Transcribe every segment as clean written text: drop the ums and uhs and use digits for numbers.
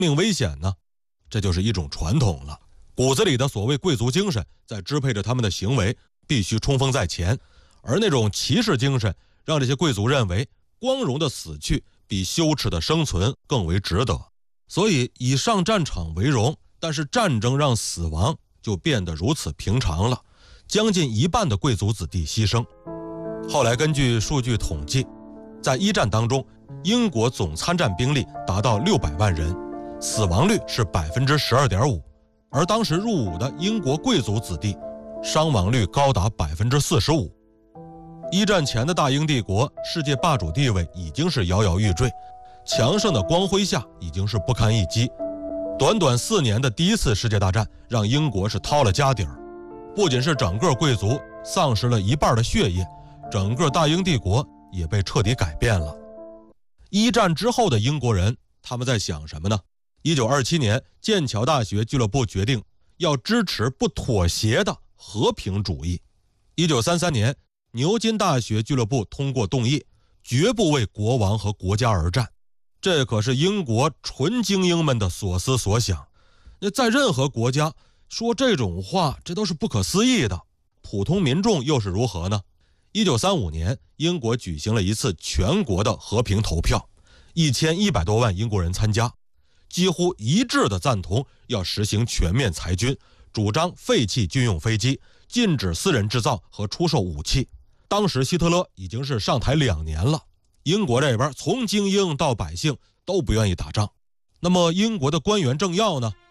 命危险呢？这就是一种传统了，骨子里的所谓贵族精神在支配着他们的行为，必须冲锋在前。而那种骑士精神让这些贵族认为光荣的死去比羞耻的生存更为值得，所以以上战场为荣，但是战争让死亡就变得如此平常了，将近一半的贵族子弟牺牲。后来根据数据统计，在一战当中，英国总参战兵力达到600万人，死亡率是 12.5%， 而当时入伍的英国贵族子弟伤亡率高达 45%。一战前的大英帝国世界霸主地位已经是摇摇欲坠，强盛的光辉下已经是不堪一击。短短4年的第一次世界大战让英国是掏了家底儿，不仅是整个贵族丧失了一半的血液，整个大英帝国也被彻底改变了。一战之后的英国人他们在想什么呢？1927年剑桥大学俱乐部决定要支持不妥协的和平主义。1933年牛津大学俱乐部通过动议，绝不为国王和国家而战。这可是英国纯精英们的所思所想。在任何国家说这种话，这都是不可思议的。普通民众又是如何呢？1935年，英国举行了一次全国的和平投票，1100多万英国人参加，几乎一致的赞同要实行全面裁军，主张废弃军用飞机，禁止私人制造和出售武器。当时希特勒已经是上台2年了，英国这边从精英到百姓都不愿意打仗。那么英国的官员政要呢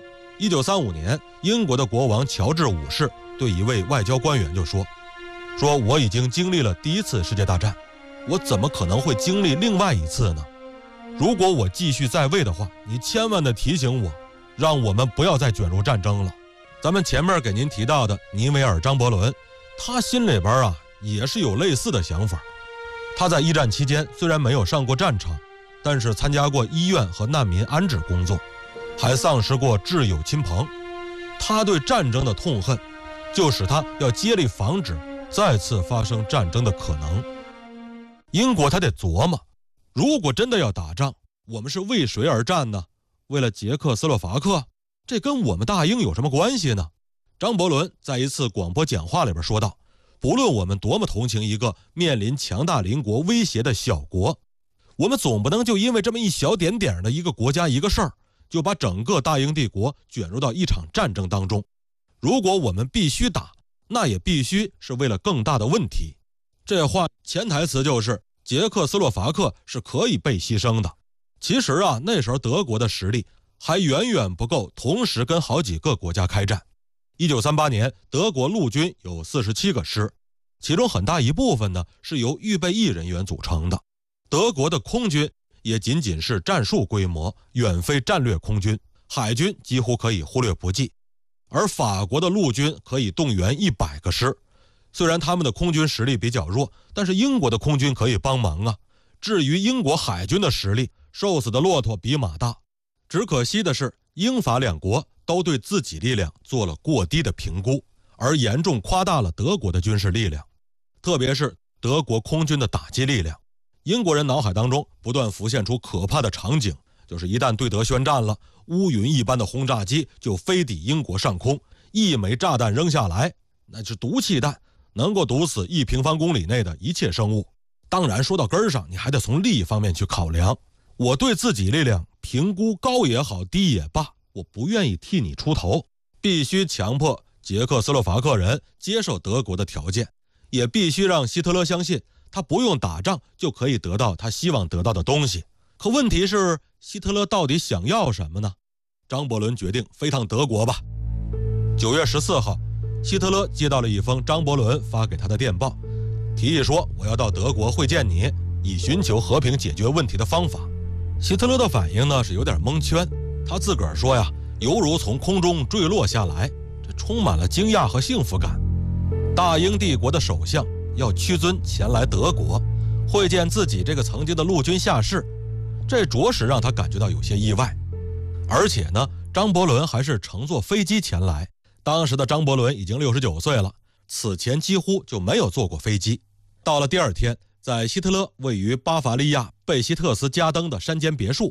？1935年，英国的国王乔治5世对一位外交官员就说我已经经历了第一次世界大战，我怎么可能会经历另外一次呢？如果我继续在位的话，你千万的提醒我，让我们不要再卷入战争了。咱们前面给您提到的尼维尔·张伯伦，他心里边也是有类似的想法。他在一战期间虽然没有上过战场，但是参加过医院和难民安置工作，还丧失过挚友亲朋。他对战争的痛恨，就使他要竭力防止再次发生战争的可能。英国他得琢磨，如果真的要打仗，我们是为谁而战呢？为了捷克斯洛伐克？这跟我们大英有什么关系呢？张伯伦在一次广播讲话里边说道，不论我们多么同情一个面临强大邻国威胁的小国，我们总不能就因为这么一小点点的一个国家一个事儿，就把整个大英帝国卷入到一场战争当中。如果我们必须打，那也必须是为了更大的问题。这话潜台词就是捷克斯洛伐克是可以被牺牲的。其实那时候德国的实力还远远不够同时跟好几个国家开战。1938年，德国陆军有47个师，其中很大一部分呢是由预备役人员组成的。德国的空军也仅仅是战术规模，远非战略空军，海军几乎可以忽略不计。而法国的陆军可以动员100个师，虽然他们的空军实力比较弱，但是英国的空军可以帮忙啊。至于英国海军的实力，瘦死的骆驼比马大。只可惜的是，英法两国都对自己力量做了过低的评估，而严重夸大了德国的军事力量，特别是德国空军的打击力量。英国人脑海当中不断浮现出可怕的场景，就是一旦对德宣战了，乌云一般的轰炸机就飞抵英国上空，一枚炸弹扔下来，那是毒气弹，能够毒死1平方公里内的一切生物。当然说到根上，你还得从利益方面去考量。我对自己力量评估高也好，低也罢，我不愿意替你出头，必须强迫捷克斯洛伐克人接受德国的条件，也必须让希特勒相信他不用打仗就可以得到他希望得到的东西。可问题是，希特勒到底想要什么呢？张伯伦决定飞趟德国吧。9月14号，希特勒接到了一封张伯伦发给他的电报，提议说我要到德国会见你，以寻求和平解决问题的方法。希特勒的反应呢是有点蒙圈，他自个儿说犹如从空中坠落下来，这充满了惊讶和幸福感。大英帝国的首相要屈尊前来德国会见自己这个曾经的陆军下士，这着实让他感觉到有些意外。而且呢，张伯伦还是乘坐飞机前来，当时的张伯伦已经69岁了，此前几乎就没有坐过飞机。到了第二天，在希特勒位于巴伐利亚贝希特斯加登的山间别墅，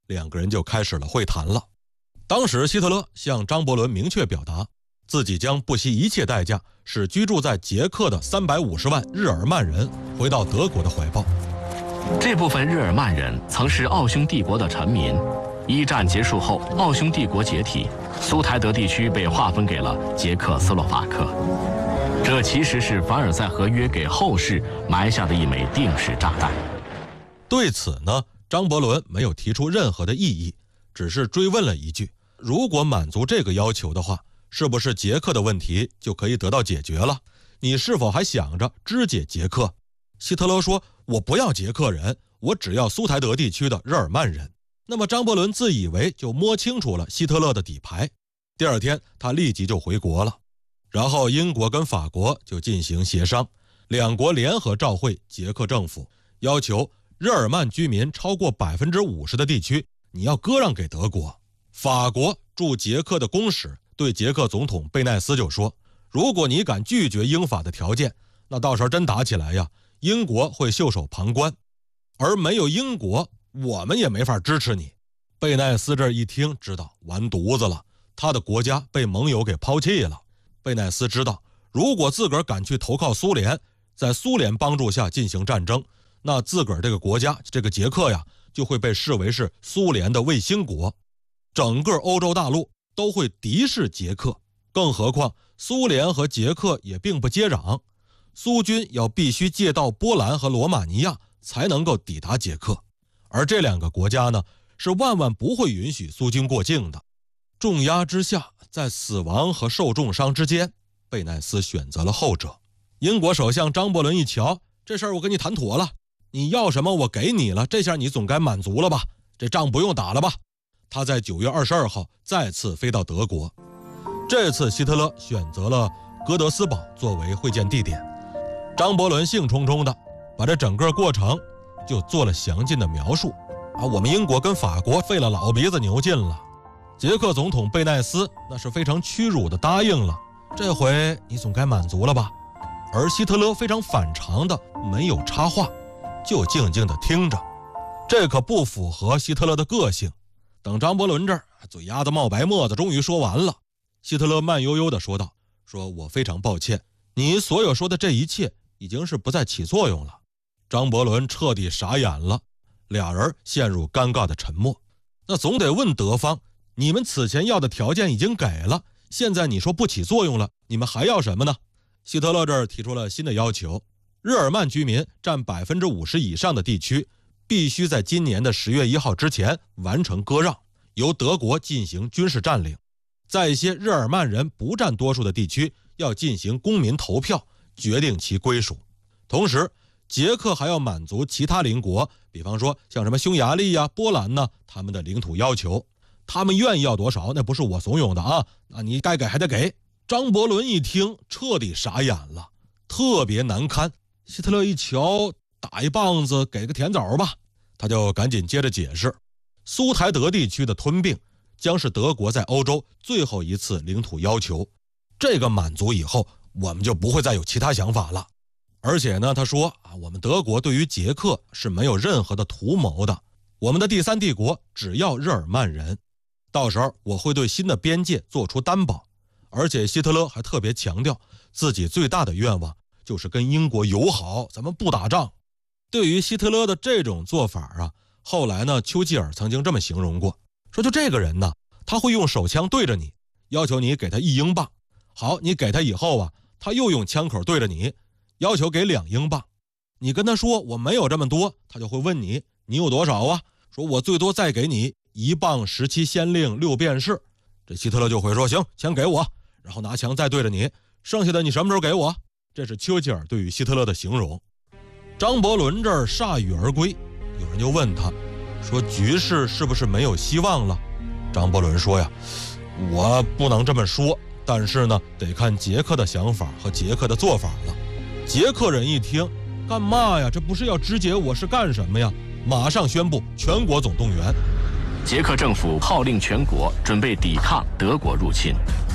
两个人就开始了会谈了。当时希特勒向张伯伦明确表达，自己将不惜一切代价使居住在捷克的350万日耳曼人回到德国的怀抱。 这部分日耳曼人曾是奥匈帝国的臣民。一战结束后，奥匈帝国解体，苏台德地区被划分给了捷克斯洛伐克。这其实是凡尔赛合约给后世埋下的一枚定时炸弹。 对此呢，张伯伦没有提出任何的异议，只是追问了一句：如果满足这个要求的话，是不是捷克的问题就可以得到解决了？你是否还想着肢解捷克？希特勒说：我不要捷克人，我只要苏台德地区的日耳曼人。那么张伯伦自以为就摸清楚了希特勒的底牌。第二天他立即就回国了，然后英国跟法国就进行协商，两国联合召会捷克政府，要求日耳曼居民超过50%的地区你要割让给德国。法国驻捷克的公使对捷克总统贝奈斯就说：如果你敢拒绝英法的条件，那到时候真打起来呀，英国会袖手旁观，而没有英国我们也没法支持你。贝奈斯这一听知道完犊子了，他的国家被盟友给抛弃了。贝奈斯知道，如果自个儿敢去投靠苏联，在苏联帮助下进行战争，那自个儿这个国家这个捷克呀就会被视为是苏联的卫星国，整个欧洲大陆都会敌视捷克。更何况苏联和捷克也并不接壤，苏军要必须借道波兰和罗马尼亚才能够抵达捷克，而这两个国家呢是万万不会允许苏军过境的。重压之下，在死亡和受重伤之间，贝奈斯选择了后者。英国首相张伯伦一瞧，这事儿我跟你谈妥了，你要什么我给你了，这下你总该满足了吧，这仗不用打了吧。他在9月22号再次飞到德国，这次希特勒选择了哥德斯堡作为会见地点。张伯伦兴冲冲的把这整个过程就做了详尽的描述。我们英国跟法国费了老鼻子牛劲了，捷克总统贝奈斯那是非常屈辱的答应了，这回你总该满足了吧。而希特勒非常反常的没有插话，就静静的听着，这可不符合希特勒的个性。等张伯伦这儿嘴丫子冒白沫子终于说完了，希特勒慢悠悠地说道：说我非常抱歉，你所有说的这一切已经是不再起作用了。张伯伦彻底傻眼了，俩人陷入尴尬的沉默。那总得问德方，你们此前要的条件已经给了，现在你说不起作用了，你们还要什么呢？希特勒这儿提出了新的要求，日耳曼居民占50%以上的地区必须在今年的10月1号之前完成割让，由德国进行军事占领。在一些日耳曼人不占多数的地区，要进行公民投票决定其归属。同时捷克还要满足其他邻国，比方说像什么匈牙利呀、波兰呢，他们的领土要求，他们愿意要多少那不是我怂恿的啊，那你该给还得给。张伯伦一听彻底傻眼了，特别难堪。希特勒一瞧，打一棒子给个甜枣吧，他就赶紧接着解释，苏台德地区的吞并将是德国在欧洲最后一次领土要求，这个满足以后我们就不会再有其他想法了。而且呢，他说我们德国对于捷克是没有任何的图谋的，我们的第三帝国只要日耳曼人，到时候我会对新的边界做出担保。而且希特勒还特别强调自己最大的愿望就是跟英国友好，咱们不打仗。对于希特勒的这种做法啊，后来呢，丘吉尔曾经这么形容过，说就这个人呢，他会用手枪对着你，要求你给他1英镑，好，你给他以后啊，他又用枪口对着你，要求给2英镑。你跟他说我没有这么多，他就会问你有多少啊？说我最多再给你1磅17先令6便士。这希特勒就会说行，钱给我，然后拿枪再对着你，剩下的你什么时候给我？这是丘吉尔对于希特勒的形容。张伯伦这儿铩羽而归，有人就问他说局势是不是没有希望了？张伯伦说呀，我不能这么说，但是呢，得看捷克的想法和捷克的做法了。捷克人一听，干嘛呀？这不是要肢解我是干什么呀？马上宣布全国总动员。 捷克政府号令全国准备抵抗德国入侵。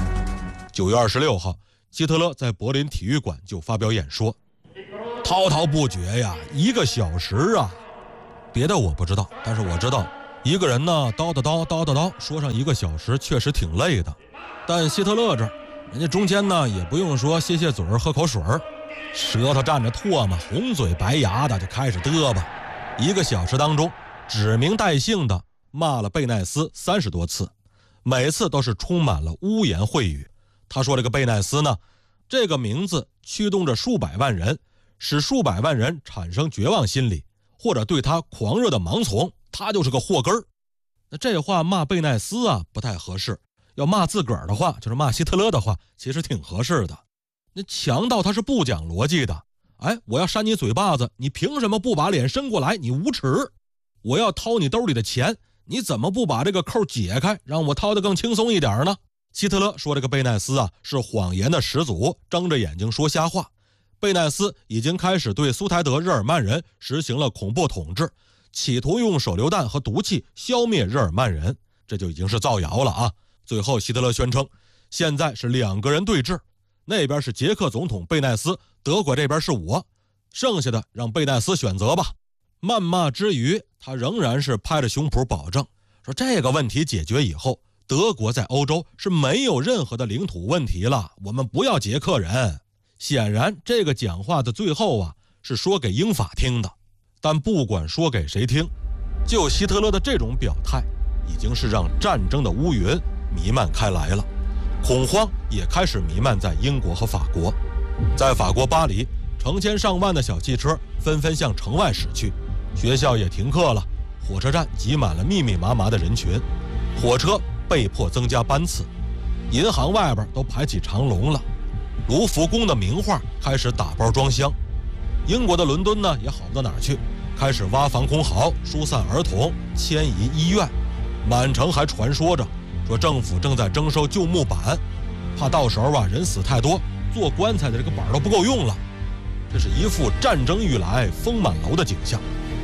9月26号，希特勒在柏林体育馆就发表演说，滔滔不绝呀，1个小时啊。别的我不知道，但是我知道一个人呢叨叨说上1个小时，确实挺累的。但希特勒这儿，人家中间呢也不用说歇嘴喝口水，舌头蘸着唾沫，红嘴白牙的就开始嘚吧。1个小时当中，指名带姓的骂了贝奈斯30多次，每次都是充满了污言秽语。他说这个贝奈斯呢，这个名字驱动着数百万人，使数百万人产生绝望心理，或者对他狂热的盲从，他就是个祸根儿。那这话骂贝奈斯啊不太合适，要骂自个儿的话，就是骂希特勒的话，其实挺合适的。那强盗他是不讲逻辑的，我要扇你嘴巴子，你凭什么不把脸伸过来？你无耻！我要掏你兜里的钱，你怎么不把这个扣解开，让我掏得更轻松一点呢？希特勒说这个贝奈斯啊是谎言的始祖，睁着眼睛说瞎话。贝奈斯已经开始对苏台德日耳曼人实行了恐怖统治，企图用手榴弹和毒气消灭日耳曼人，这就已经是造谣了啊。最后希特勒宣称，现在是2个人对峙，那边是捷克总统贝奈斯，德国这边是我，剩下的让贝奈斯选择吧。谩骂之余，他仍然是拍着胸脯保证，说这个问题解决以后，德国在欧洲是没有任何的领土问题了，我们不要捷克人。显然这个讲话的最后啊是说给英法听的，但不管说给谁听，就希特勒的这种表态已经是让战争的乌云弥漫开来了，恐慌也开始弥漫在英国和法国。在法国巴黎，成千上万的小汽车纷纷向城外驶去，学校也停课了，火车站挤满了密密麻麻的人群，火车被迫增加班次，银行外边都排起长龙了，卢浮宫的名画开始打包装箱。英国的伦敦呢也好不到哪儿去，开始挖防空壕，疏散儿童，迁移医院。满城还传说着，说政府正在征收旧木板，怕到时候啊人死太多，做棺材的这个板都不够用了。这是一副战争欲来风满楼的景象。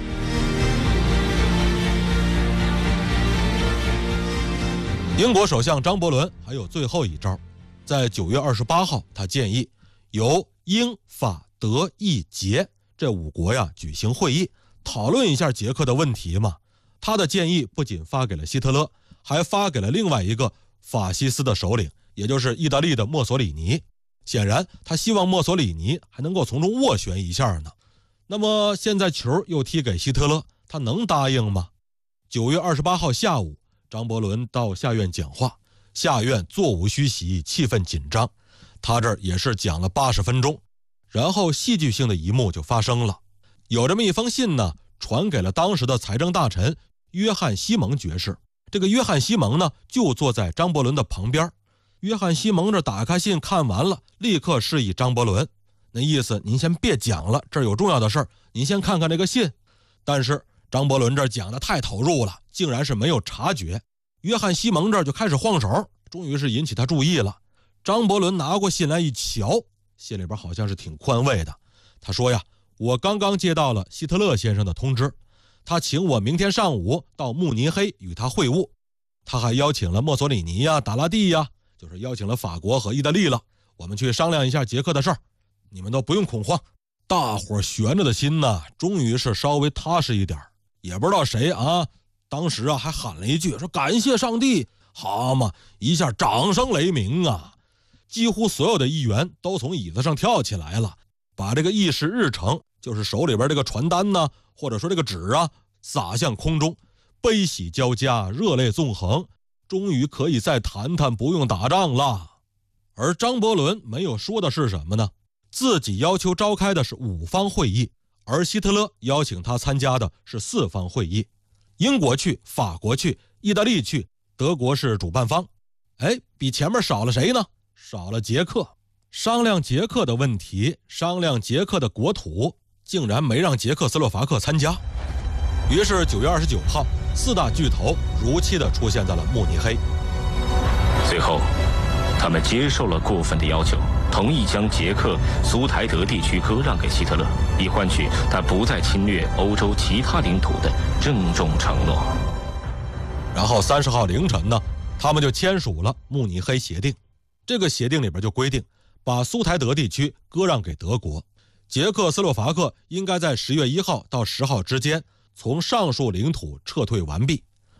英国首相张伯伦还有最后一招，在9月28号，他建议由英法德意捷这5国呀举行会议，讨论一下捷克的问题嘛。他的建议不仅发给了希特勒，还发给了另外一个法西斯的首领，也就是意大利的墨索里尼。显然他希望墨索里尼还能够从中斡旋一下呢。那么现在球又踢给希特勒，他能答应吗？9月28号下午，张伯伦到下院讲话，下院座无虚席，气氛紧张。他这儿也是讲了80分钟，然后戏剧性的一幕就发生了。有这么一封信呢，传给了当时的财政大臣约翰西蒙爵士。这个约翰西蒙呢，就坐在张伯伦的旁边。约翰西蒙这打开信看完了，立刻示意张伯伦，那意思您先别讲了，这儿有重要的事儿，您先看看这个信。但是张伯伦这儿讲的太投入了，竟然是没有察觉。约翰西蒙这儿就开始晃手，终于是引起他注意了。张伯伦拿过信来一瞧，信里边好像是挺宽慰的。他说呀，我刚刚接到了希特勒先生的通知，他请我明天上午到慕尼黑与他会晤。他还邀请了墨索里尼呀、达拉蒂呀，就是邀请了法国和意大利了，我们去商量一下捷克的事儿，你们都不用恐慌。大伙悬着的心呢，终于是稍微踏实一点。也不知道谁啊，当时啊还喊了一句，说感谢上帝。好嘛，一下掌声雷鸣啊！几乎所有的议员都从椅子上跳起来了，把这个议事日程，就是手里边这个传单呢，或者说这个纸啊，撒向空中，悲喜交加，热泪纵横，终于可以再谈谈不用打仗了。而张伯伦没有说的是什么呢？自己要求召开的是5方会议，而希特勒邀请他参加的是4方会议。英国去，法国去，意大利去，德国是主办方。比前面少了谁呢？少了捷克。商量捷克的问题，商量捷克的国土，竟然没让捷克斯洛伐克参加。于是9月29号，4大巨头如期地出现在了慕尼黑。 随后他们接受了过分的要求，同意将捷克苏台德地区割让给希特勒，以换取他不再侵略欧洲其他领土的郑重承诺。 然后30号凌晨呢，他们就签署了慕尼黑协定。这个协定里边就规定，把苏台德地区割让给德国，捷克斯洛伐克应该在10月1号到10号之间从上述领土撤退完毕。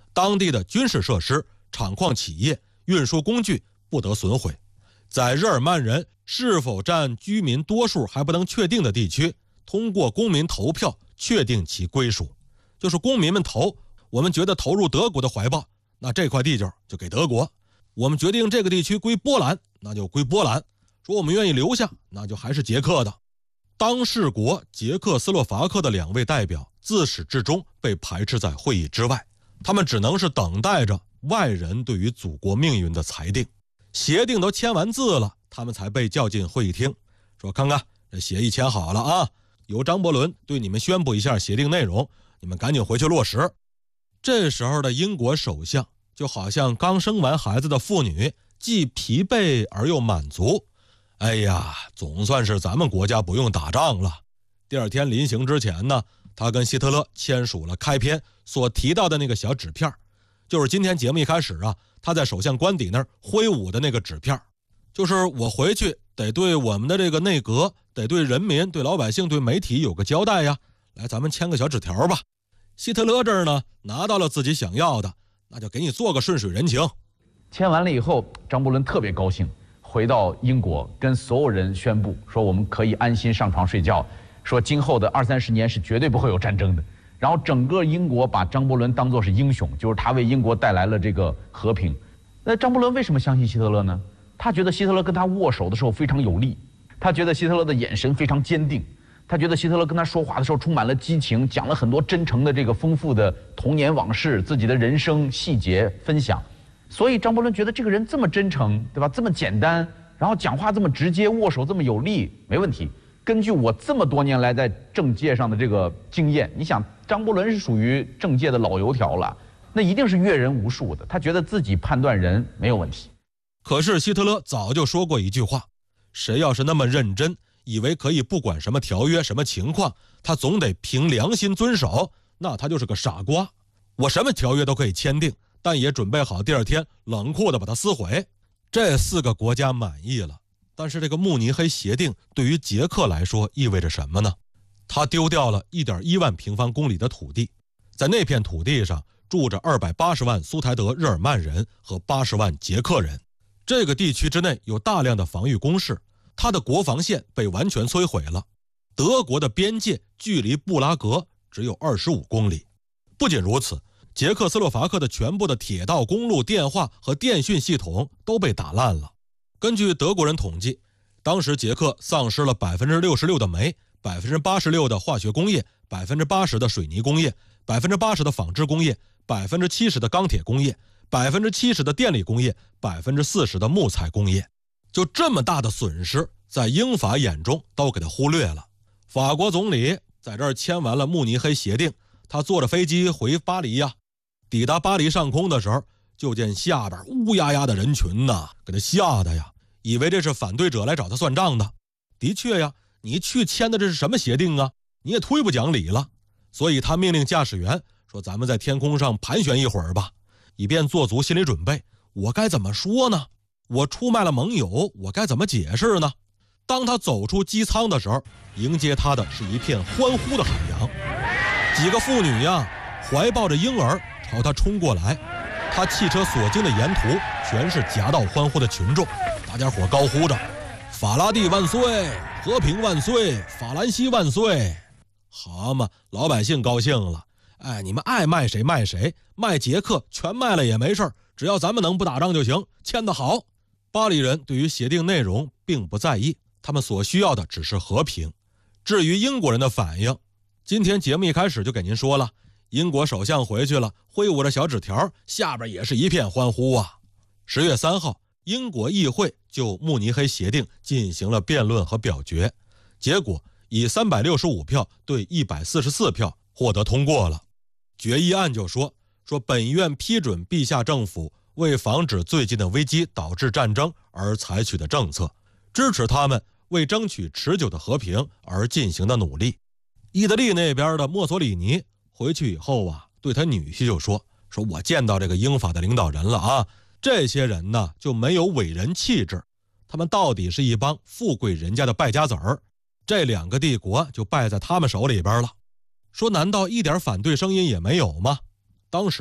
当地的军事设施、厂矿企业、运输工具不得损毁。在日耳曼人是否占居民多数还不能确定的地区，通过公民投票确定其归属。就是公民们投，我们觉得投入德国的怀抱，那这块地就给德国；我们决定这个地区归波兰，那就归波兰；说我们愿意留下，那就还是捷克的。当事国捷克斯洛伐克的2位代表自始至终被排斥在会议之外，他们只能是等待着外人对于祖国命运的裁定。协定都签完字了，他们才被叫进会议厅，说看看这协议签好了啊，由张伯伦对你们宣布一下协定内容，你们赶紧回去落实。这时候的英国首相就好像刚生完孩子的妇女，既疲惫而又满足。哎呀，总算是咱们国家不用打仗了。第二天临行之前呢，他跟希特勒签署了开篇所提到的那个小纸片，就是今天节目一开始啊，他在首相官邸那儿挥舞的那个纸片，就是我回去得对我们的这个内阁，得对人民、对老百姓、对媒体有个交代呀。来，咱们签个小纸条吧。希特勒这儿呢，拿到了自己想要的，那就给你做个顺水人情。 签完了以后，张伯伦特别高兴，回到英国跟所有人宣布说，我们可以安心上床睡觉，说今后的20-30年是绝对不会有战争的。然后整个英国把张伯伦当作是英雄，就是他为英国带来了这个和平。那张伯伦为什么相信希特勒呢？他觉得希特勒跟他握手的时候非常有力，他觉得希特勒的眼神非常坚定，他觉得希特勒跟他说话的时候充满了激情，讲了很多真诚的这个丰富的童年往事，自己的人生细节分享。所以张伯伦觉得这个人这么真诚，对吧？这么简单，然后讲话这么直接，握手这么有力，没问题。根据我这么多年来在政界上的这个经验，你想张伯伦是属于政界的老油条了，那一定是阅人无数的，他觉得自己判断人没有问题。 可是希特勒早就说过一句话，谁要是那么认真，以为可以不管什么条约什么情况，他总得凭良心遵守，那他就是个傻瓜。我什么条约都可以签订，但也准备好第二天冷酷地把它撕毁。这4个国家满意了，但是这个慕尼黑协定对于捷克来说意味着什么呢？他丢掉了1.1万平方公里的土地，在那片土地上住着280万苏台德日耳曼人和80万捷克人。这个地区之内有大量的防御工事，它的国防线被完全摧毁了。德国的边界距离布拉格只有25公里。不仅如此，捷克斯洛伐克的全部的铁道、公路、电话和电讯系统都被打烂了。根据德国人统计，当时捷克丧失了66%的煤、86%的化学工业、80%的水泥工业、80%的纺织工业、70%的钢铁工业、70%的电力工业、40%的木材工业。就这么大的损失，在英法眼中都给他忽略了。法国总理在这儿签完了慕尼黑协定，他坐着飞机回巴黎呀。抵达巴黎上空的时候，就见下边乌压压的人群呐，给他吓得呀，以为这是反对者来找他算账的。的确呀，你去签的这是什么协定啊？你也忒不讲理了。所以他命令驾驶员说，咱们在天空上盘旋一会儿吧，以便做足心理准备。我该怎么说呢？我出卖了盟友，我该怎么解释呢？当他走出机舱的时候，迎接他的是一片欢呼的海洋。几个妇女呀，怀抱着婴儿朝他冲过来，他汽车所经的沿途全是夹道欢呼的群众，大家伙高呼着法拉第万岁，和平万岁，法兰西万岁。好嘛，老百姓高兴了，哎，你们爱卖谁卖谁，卖捷克全卖了也没事，只要咱们能不打仗就行，签得好。巴黎人对于协定内容并不在意，他们所需要的只是和平。至于英国人的反应，今天节目一开始就给您说了，英国首相回去了，挥舞着小纸条，下边也是一片欢呼啊。10月3号，英国议会就慕尼黑协定进行了辩论和表决，结果以365票对144票获得通过了。决议案就说本院批准陛下政府为防止最近的危机导致战争而采取的政策，支持他们为争取持久的和平而进行的努力。意大利那边的墨索里尼回去以后啊，对他女婿就说我见到这个英法的领导人了啊，这些人呢就没有伟人气质，他们到底是一帮富贵人家的败家子儿，这2个帝国就败在他们手里边了。说难道一点反对声音也没有吗？当时啊，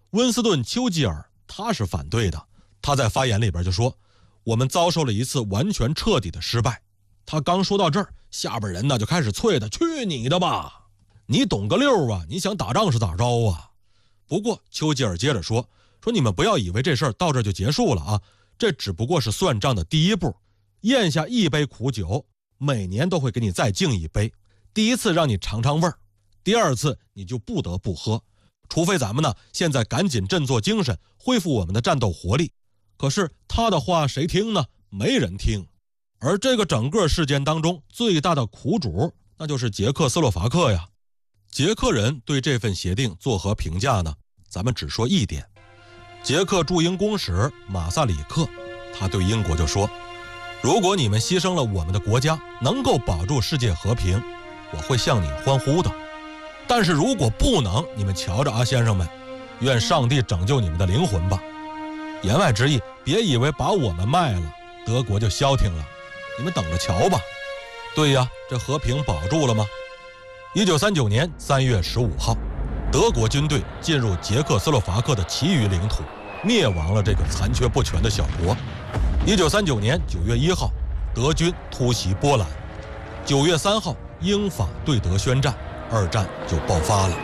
温斯顿·丘吉尔他是反对的，他在发言里边就说，我们遭受了一次完全彻底的失败。他刚说到这儿，下边人呢就开始啐他，去你的吧，你懂个溜啊，你想打仗是咋着啊。不过丘吉尔接着说你们不要以为这事儿到这就结束了啊，这只不过是算账的第一步，咽下一杯苦酒，每年都会给你再敬一杯，第一次让你尝尝味儿，第二次你就不得不喝，除非咱们呢现在赶紧振作精神，恢复我们的战斗活力。可是他的话谁听呢？没人听。而这个整个事件当中最大的苦主，那就是捷克斯洛伐克呀。捷克人对这份协定作何评价呢？咱们只说一点。捷克驻英公使马萨里克，他对英国就说，如果你们牺牲了我们的国家，能够保住世界和平，我会向你欢呼的。但是如果不能，你们瞧着啊，先生们，愿上帝拯救你们的灵魂吧。言外之意，别以为把我们卖了，德国就消停了，你们等着瞧吧。对呀，这和平保住了吗？1939年3月15号，德国军队进入捷克斯洛伐克的其余领土，灭亡了这个残缺不全的小国。1939年9月1号，德军突袭波兰。9月3号，英法对德宣战，二战就爆发了。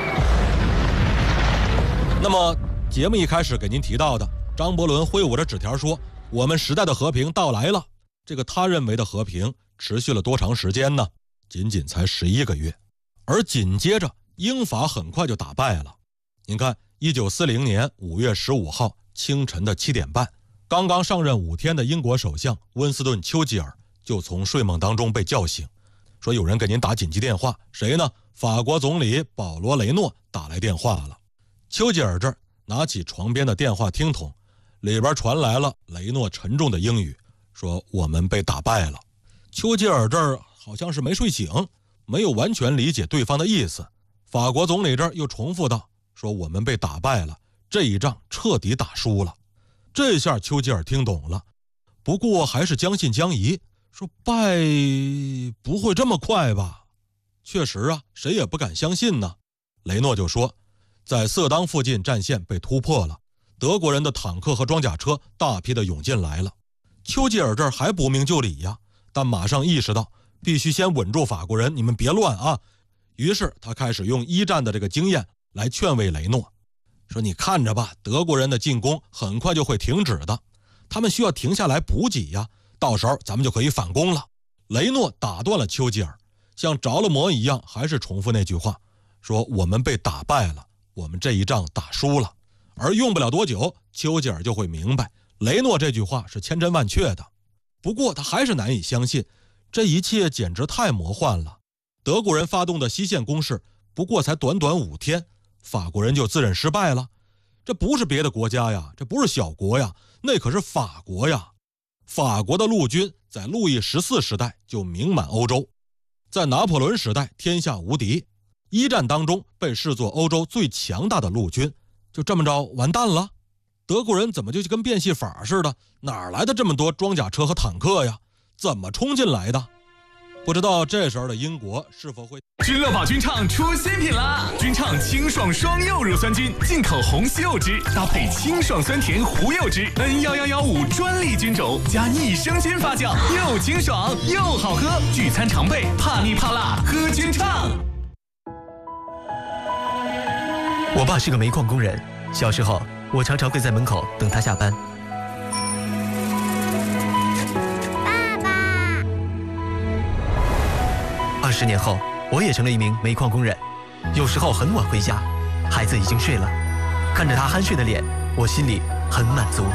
那么节目一开始给您提到的，张伯伦挥舞着纸条说，我们时代的和平到来了。这个他认为的和平持续了多长时间呢？仅仅才11个月。而紧接着英法很快就打败了。您看1940年5月15号清晨的7点半，刚刚上任5天的英国首相温斯顿·丘吉尔就从睡梦当中被叫醒，说有人给您打紧急电话。谁呢？法国总理保罗·雷诺打来电话了。丘吉尔这儿拿起床边的电话听筒，里边传来了雷诺沉重的英语，说我们被打败了。丘吉尔这儿好像是没睡醒，没有完全理解对方的意思。法国总理这儿又重复道，说我们被打败了，这一仗彻底打输了。这下丘吉尔听懂了，不过还是将信将疑，说败不会这么快吧？确实啊，谁也不敢相信呢。雷诺就说，在色当附近战线被突破了，德国人的坦克和装甲车大批的涌进来了。丘吉尔这儿还不明就里呀，但马上意识到必须先稳住法国人，你们别乱啊。于是他开始用一战的这个经验来劝慰雷诺，说你看着吧，德国人的进攻很快就会停止的，他们需要停下来补给呀，到时候咱们就可以反攻了。雷诺打断了丘吉尔，像着了魔一样，还是重复那句话，说我们被打败了，我们这一仗打输了。而用不了多久，丘吉尔就会明白雷诺这句话是千真万确的。不过他还是难以相信，这一切简直太魔幻了。德国人发动的西线攻势不过才短短5天，法国人就自认失败了。这不是别的国家呀，这不是小国呀，那可是法国呀。法国的陆军在路易14时代就名满欧洲，在拿破仑时代天下无敌，一战当中被视作欧洲最强大的陆军，就这么着完蛋了。德国人怎么就跟变戏法似的，哪来的这么多装甲车和坦克呀？怎么冲进来的？不知道这时候的英国是否会。 君乐宝菌畅出新品啦！菌畅清爽双柚乳酸菌，进口红西柚汁搭配清爽酸甜胡柚汁 ，N1115专利菌种加益生菌发酵，又清爽又好喝，聚餐常备，怕腻怕辣喝菌畅。 我爸是个煤矿工人，小时候我常常会在门口等他下班。20年后，我也成了一名煤矿工人，有时候很晚回家，孩子已经睡了，看着他酣睡的脸，我心里很满足。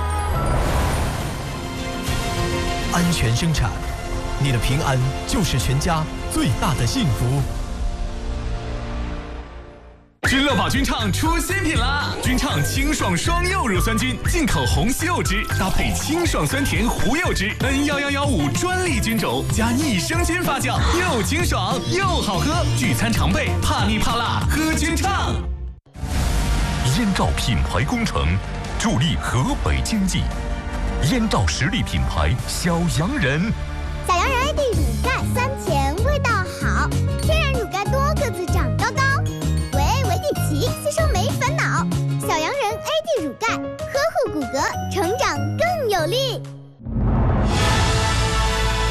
安全生产，你的平安就是全家最大的幸福。 君乐宝菌畅出新品啦！菌畅清爽双柚乳酸菌，进口红西柚汁搭配清爽酸甜胡柚汁 ，N1115专利菌种加益生菌发酵，又清爽又好喝，聚餐常备，怕腻怕辣喝菌畅。 燕赵品牌工程，助力河北经济。燕赵实力品牌小洋人， 小洋人的乳盖酸甜，味道好，天然乳盖多个子长高高。一起吸收没烦恼， 成长更有力。